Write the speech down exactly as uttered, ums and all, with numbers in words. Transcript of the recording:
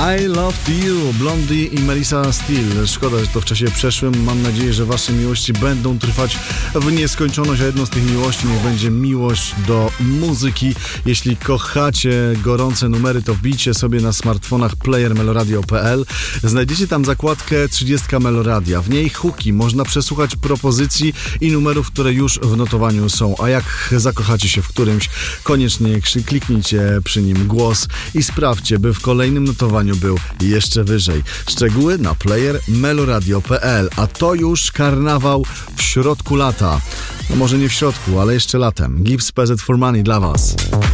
I Love You, Blondie i Melissa Steele. Szkoda, że to w czasie przeszłym. Mam nadzieję, że wasze miłości będą trwać w nieskończoność, a jedną z tych miłości niech będzie miłość do muzyki. Jeśli kochacie gorące numery, to wbijcie sobie na smartfonach player meloradio kropka p l. Znajdziecie tam zakładkę trzydzieści Meloradia. W niej hooki, można przesłuchać propozycji i numerów, które już w notowaniu są. A jak zakochacie się w którymś, koniecznie kliknijcie przy nim głos i sprawdźcie, by w kolejnym notowaniu był jeszcze wyżej. Szczegóły na player meloradio kropka p l. A to już karnawał w środku lata. No może nie w środku, ale jeszcze latem. Gibbs P Z for Money dla was.